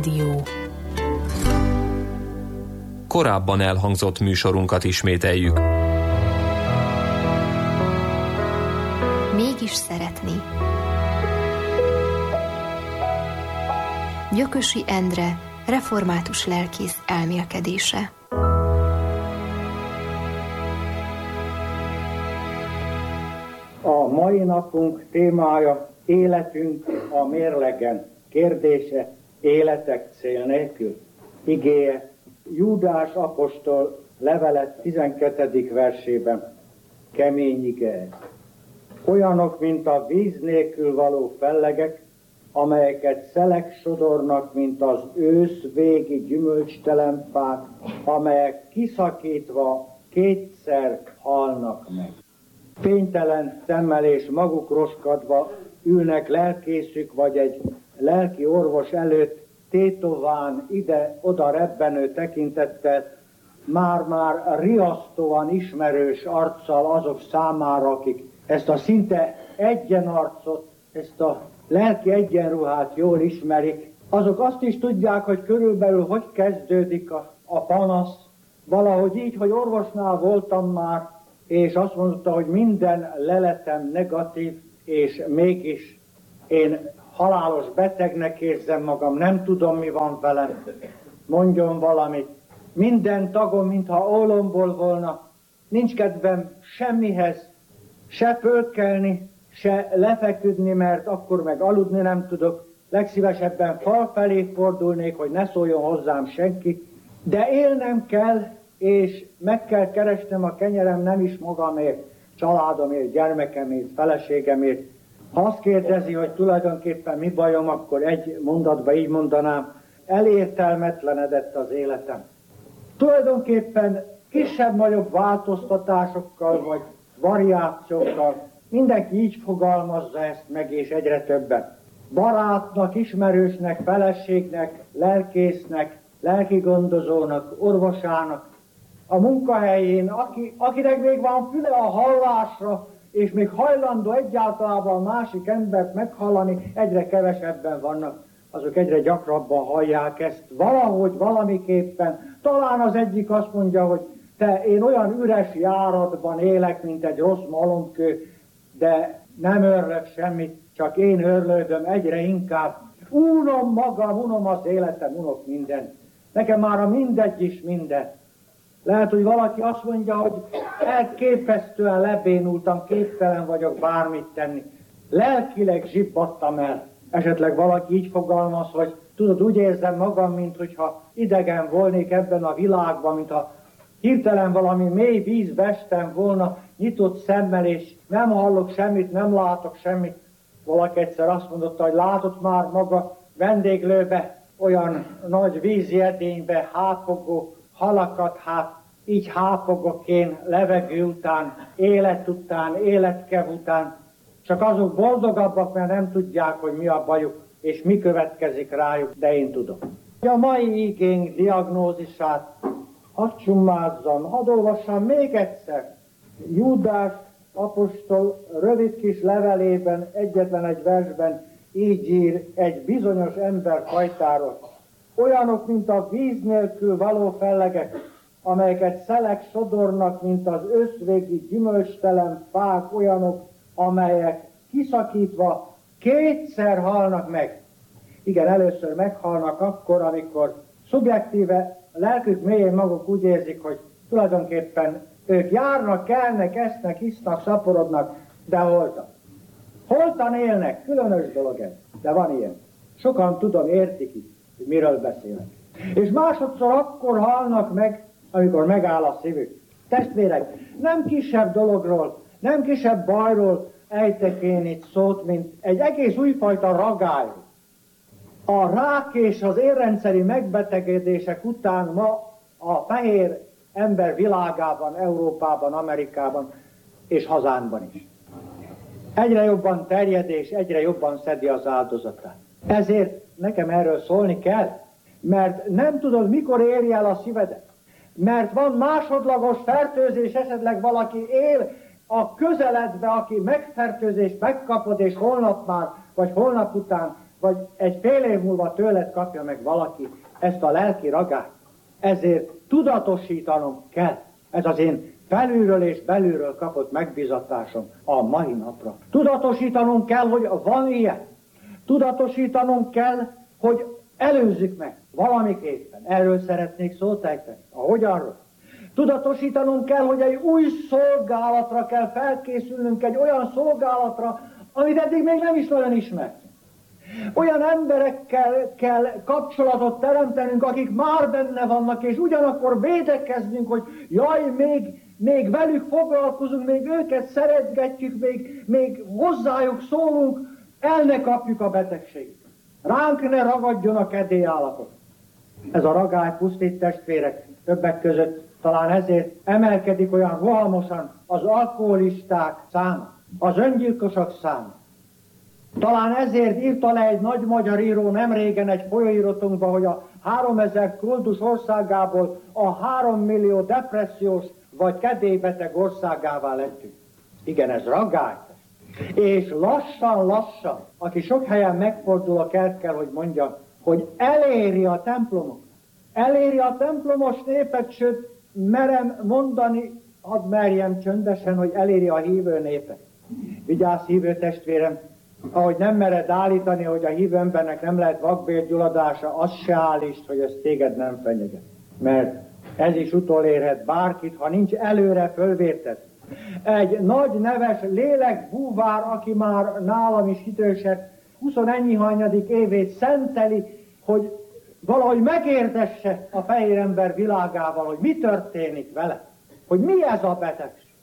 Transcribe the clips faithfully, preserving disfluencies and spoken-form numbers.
Dió. Korábban elhangzott műsorunkat ismételjük. Mégis szeretni. Gyökösi Endre, református lelkész elmélkedése. A mai napunk témája életünk a mérlegen. Kérdése életek cél nélkül. Igéje Júdás apostol levele tizenkettedik versében. Kemény ige. Olyanok, mint a víz nélkül való fellegek, amelyeket szelek sodornak, mint az ősz végi gyümölcstelen fák, amelyek kiszakítva kétszer halnak meg. Fénytelen szemmel és maguk roskadva ülnek lelkészük vagy egy lelki orvos előtt, tétován ide-oda rebbenő tekintettel, már-már riasztóan ismerős arccal azok számára, akik ezt a szinte egyenarcot, ezt a lelki egyenruhát jól ismerik, azok azt is tudják, hogy körülbelül hogy kezdődik a, a panasz. Valahogy így, hogy orvosnál voltam már, és azt mondta, hogy minden leletem negatív, és mégis én halálos betegnek érzem magam, nem tudom, mi van velem. Mondjon valamit. Minden tagom, mintha ólomból volna, nincs kedvem semmihez, se fölkelni, se lefeküdni, mert akkor meg aludni nem tudok. Legszívesebben fal felé fordulnék, hogy ne szóljon hozzám senki. De élnem kell, és meg kell keresnem a kenyerem nem is magamért, családomért, gyermekemért, feleségemért. Ha azt kérdezi, hogy tulajdonképpen mi bajom, akkor egy mondatban így mondanám, elértelmetlenedett az életem. Tulajdonképpen kisebb-nagyobb változtatásokkal vagy variációkkal mindenki így fogalmazza ezt meg, és egyre többen. Barátnak, ismerősnek, feleségnek, lelkésznek, lelkigondozónak, orvosának, a munkahelyén, aki, akinek még van füle a hallásra, és még hajlandó egyáltalán másik embert meghallani, egyre kevesebben vannak, azok egyre gyakrabban hallják ezt valahogy, valamiképpen. Talán az egyik azt mondja, hogy te, én olyan üres járatban élek, mint egy rossz malomkő, de nem örlök semmit, csak én örlődöm egyre inkább. Unom magam, unom az életem, unok mindent. Nekem már a mindegy is minden. Lehet, hogy valaki azt mondja, hogy elképesztően lebénultam, képtelen vagyok bármit tenni. Lelkileg zsibbadtam el. Esetleg valaki így fogalmaz, hogy tudod, úgy érzem magam, mintha idegen volnék ebben a világban, mintha hirtelen valami mély vízbe estem volna, nyitott szemmel, és nem hallok semmit, nem látok semmit. Valaki egyszer azt mondotta, hogy látott már maga vendéglőbe, olyan nagy vízi edénybe hápogó halakat, hát így hápogok én levegő után, élet után, életkev után. Csak azok boldogabbak, mert nem tudják, hogy mi a bajuk, és mi következik rájuk, de én tudom. A mai igénk diagnózisát hadd summázzam, hadd olvassam még egyszer. Júdás apostol rövid kis levelében, egyetlen egy versben így ír egy bizonyos emberfajtáról. Olyanok, mint a víz nélkül való fellegek, amelyeket szelek sodornak, mint az őszvégi gyümölcstelen fák, olyanok, amelyek kiszakítva kétszer halnak meg. Igen, először meghalnak akkor, amikor szubjektíve lelkük mélyén maguk úgy érzik, hogy tulajdonképpen ők járnak, kelnek, esznek, isznak, szaporodnak, de holtan. Holtan élnek, különös dolog ez, de van ilyen. Sokan tudom, értik itt, hogy miről beszélek. És másodszor akkor halnak meg, amikor megáll a szívük. Testvérek, nem kisebb dologról, nem kisebb bajról ejtek én itt szót, mint egy egész újfajta ragályról. A rák és az érrendszeri megbetegedések után ma a fehér ember világában, Európában, Amerikában és hazánkban is egyre jobban terjed és egyre jobban szedi az áldozatát. Ezért nekem erről szólni kell, mert nem tudod, mikor érje el a szívedet. Mert van másodlagos fertőzés, esetleg valaki él a közeledbe, aki megfertőzést megkapod, és holnap már, vagy holnap után vagy egy fél év múlva tőled kapja meg valaki ezt a lelki ragát. Ezért tudatosítanom kell. Ez az én felülről és belülről kapott megbizatásom a mai napra. Tudatosítanunk kell, hogy van ilyen. Tudatosítanunk kell, hogy előzzük meg valamiképpen. Erről szeretnék szót ejteni. Ahogy arról. Tudatosítanunk kell, hogy egy új szolgálatra kell felkészülnünk, egy olyan szolgálatra, amit eddig még nem is nagyon ismertünk. Olyan emberekkel kell kapcsolatot teremtenünk, akik már benne vannak, és ugyanakkor védekeznünk, hogy jaj, még, még velük foglalkozunk, még őket szeretgetjük, még, még hozzájuk szólunk, el ne kapjuk a betegséget. Ránk ne ragadjon a kedély állapot. Ez a ragály pusztít, testvérek, többek között talán ezért emelkedik olyan rohamosan az alkoholisták száma, az öngyilkosok száma. Talán ezért írta le egy nagy magyar író nemrégen egy folyóiratunkba, hogy a háromezer koldus országából a három millió depressziós vagy kedélybeteg országává lettünk. Igen, ez ragály. És lassan-lassan, aki sok helyen megfordul, el kell, hogy mondja, hogy eléri a templomot. Eléri a templomos népet, sőt, merem mondani, hadd merjem csöndesen, hogy eléri a hívő népet. Vigyázz, hívő testvérem, ahogy nem mered állítani, hogy a hívő embernek nem lehet vakbélgyulladása, az se állítsd, hogy ez téged nem fenyeget. Mert ez is utolérhet bárkit, ha nincs előre fölvérted. Egy nagy neves lélekbúvár, aki már nálam is idősebb, huszonennyihanyadik évét szenteli, hogy valahogy megérdesse a fehér ember világával, hogy mi történik vele, hogy mi ez a betegség.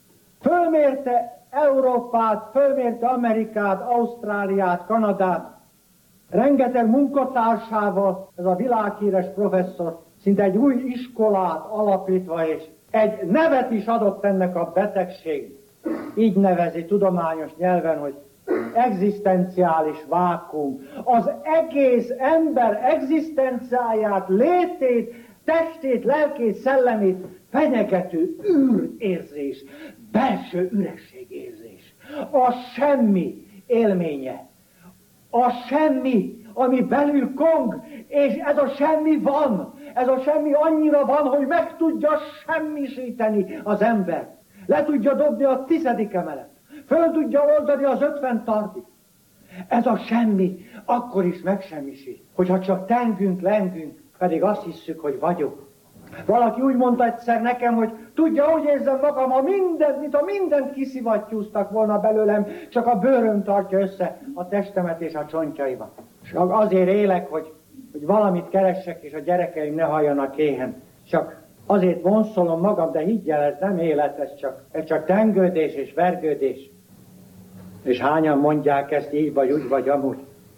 Fölmérte Európát, fölmérte Amerikát, Ausztráliát, Kanadát, rengeteg munkatársával, ez a világhíres professzor, szinte egy új iskolát alapítva, és egy nevet is adott ennek a betegségnek. Így nevezi tudományos nyelven, hogy egzisztenciális vákuum. Az egész ember egzisztenciáját, létét, testét, lelkét, szellemét fenyegető űrérzés, belső ürességérzés. A semmi élménye. A semmi, ami belül kong, és ez a semmi van. Ez a semmi annyira van, hogy meg tudja semmisíteni az embert. Le tudja dobni a tizedik emelet. Föl tudja oldani az ötven tartig. Ez a semmi akkor is megsemmisít, hogyha csak tengünk, lengünk, pedig azt hisszük, hogy vagyok. Valaki úgy mondta egyszer nekem, hogy tudja, úgy érzem magam, ha mindent, mint ha mindent kiszivattyúztak volna belőlem, csak a bőröm tartja össze a testemet és a csontjaimat. És azért élek, hogy, hogy valamit keressek, és a gyerekeim ne halljanak éhen. Csak azért vonszolom magam, de higgyel, ez nem élet, ez csak, ez csak tengődés és vergődés. És hányan mondják ezt így, vagy úgy, vagy amúgy.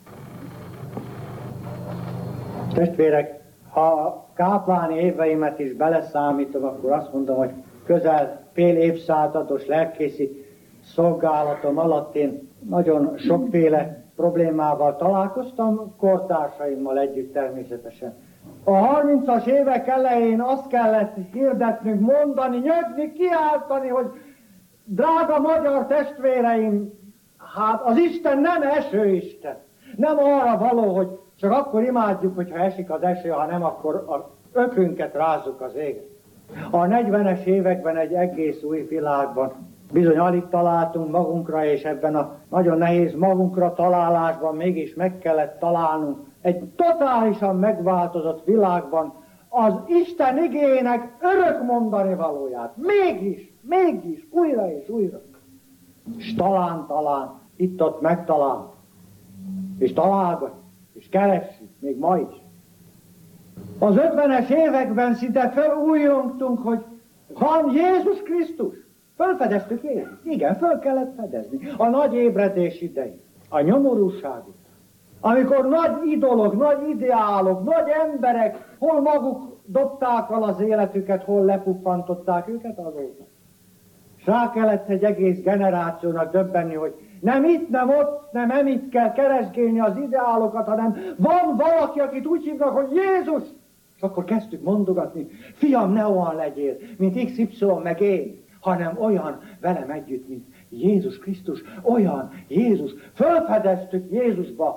Testvérek, ha kápláni éveimet is beleszámítom, akkor azt mondom, hogy közel fél évszázados lelkészi szolgálatom alatt én nagyon sokféle problémával találkoztam, kortársaimmal együtt természetesen. A harmincas évek elején azt kellett hirdetnünk, mondani, nyögni, kiáltani, hogy drága magyar testvéreim, hát az Isten nem esőisten, nem arra való, hogy csak akkor imádjuk, hogyha esik az eső, ha nem, akkor a ökrünket rázzuk az éget. A negyvenes években egy egész új világban bizony alig találtunk magunkra, és ebben a nagyon nehéz magunkra találásban mégis meg kellett találnunk egy totálisan megváltozott világban az Isten igének örök mondani valóját. Mégis, mégis, újra és újra. És talán, talán, itt-ott megtalálunk. És találgatjuk, és keressük, még ma is. Az ötvenes években szinte felújjongtunk, hogy van Jézus Krisztus. Fölfedeztük Jézus. Igen, föl kellett fedezni. A nagy ébredés idején, a nyomorúság, amikor nagy idolok, nagy ideálok, nagy emberek, hol maguk dobták el az életüket, hol lepuffantották őket azóta. És rá kellett egy egész generációnak döbbenni, hogy nem itt, nem ott, nem emitt kell keresgélni az ideálokat, hanem van valaki, akit úgy hívnak, hogy Jézus. És akkor kezdtük mondogatni, fiam, ne olyan legyél, mint iksz ipszilon meg én, hanem olyan velem együtt, mint Jézus Krisztus, olyan Jézus. Fölfedeztük Jézusba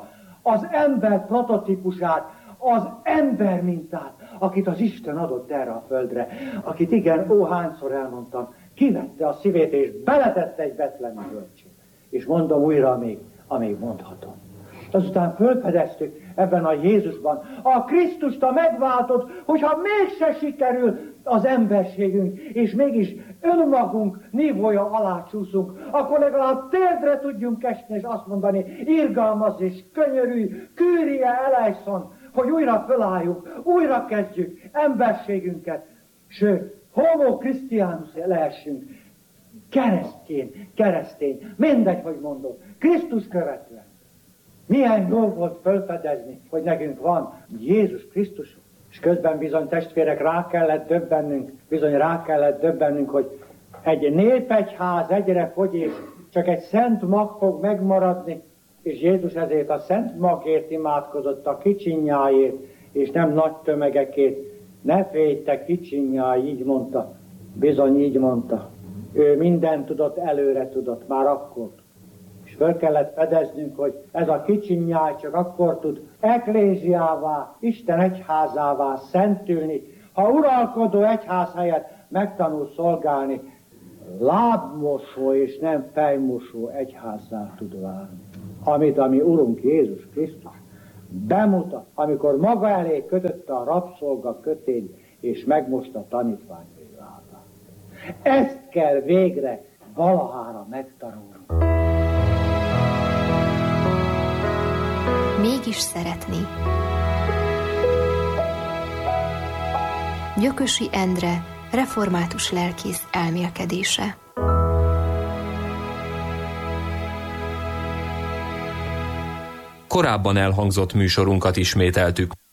az ember prototípusát, az ember mintát, akit az Isten adott erre a földre, akit igen, ó, hányszor elmondtam, kivette a szívét és beletette egy betlemi bölcsét. És mondom újra, amíg, amíg mondhatom. Azután fölfedeztük ebben a Jézusban a Krisztust, a megváltott, hogyha mégse sikerül az emberségünk, és mégis önmagunk nívója alá csúszunk, akkor legalább térdre tudjunk esni, és azt mondani, irgalmaz és könyörülj, Kyrie eleison, hogy újra fölálljuk, újra kezdjük emberségünket, sőt, homo Christianus lehessünk, keresztény, keresztény, mindegy, hogy mondom, Krisztus követően. Milyen jó volt felfedezni, hogy nekünk van Jézus Krisztus, és közben bizony testvérek rá kellett döbbennünk, bizony rá kellett döbbennünk, hogy egy népegyház egyre fogy, és csak egy szent mag fog megmaradni, és Jézus ezért a szent magért imádkozott, a kicsinyáért, és nem nagy tömegekért. Ne félj, te kicsinyáj, így mondta, bizony így mondta. Ő mindent tudott, előre tudott, már akkor. És föl kellett fedeznünk, hogy ez a kicsinyáj csak akkor tud ekléziává, Isten egyházává szentülni, ha uralkodó egyház helyett megtanul szolgálni, lábmosó és nem fejmosó egyházzá tud válni. Amit a mi Urunk Jézus Krisztus bemutat, amikor maga elé kötötte a rabszolga kötényt, és megmosta tanítványai lábát. Ezt kell végre valahára megtanulni. Mégis szeretni. Gyökösi Endre, református lelkész elmélkedése. Korábban elhangzott műsorunkat ismételtük.